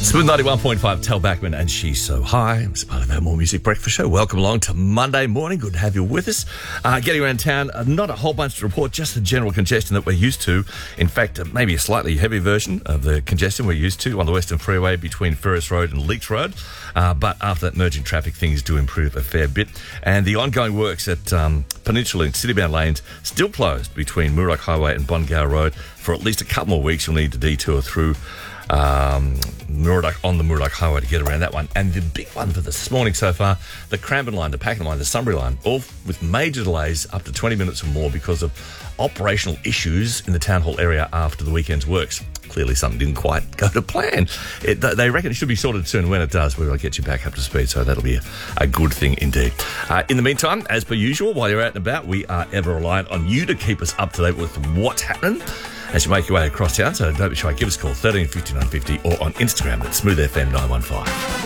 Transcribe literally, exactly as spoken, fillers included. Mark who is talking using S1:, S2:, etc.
S1: Smooth ninety-one point five, Tel Backman and She's So High. It's part of our More Music Breakfast show. Welcome along to Monday morning. Good to have you with us. Uh, getting around town, uh, not a whole bunch to report, just the general congestion that we're used to. In fact, uh, maybe a slightly heavy version of the congestion we're used to on the Western Freeway between Ferris Road and Leach Road. Uh, but after that merge in traffic, things do improve a fair bit. And the ongoing works at um, Peninsula and Citybound lanes still closed between Murdoch Highway and Bongour Road for at least a couple more weeks. You'll need to detour through Um, Murdoch on the Murdoch Highway to get around that one. And the big one for this morning so far, the Cranbourne line, the Pakenham line, the Sunbury line, all with major delays up to twenty minutes or more because of operational issues in the Town Hall area after the weekend's works. Clearly something didn't quite go to plan. It, they reckon it should be sorted soon. When it does, we'll get you back up to speed, so that'll be a, a good thing indeed. Uh, in the meantime, as per usual, while you're out and about, we are ever reliant on you to keep us up to date with what's happening as you make your way across town. So don't be shy, give us a call, thirteen fifty-nine fifty, or on Instagram at smooth f m nine one five.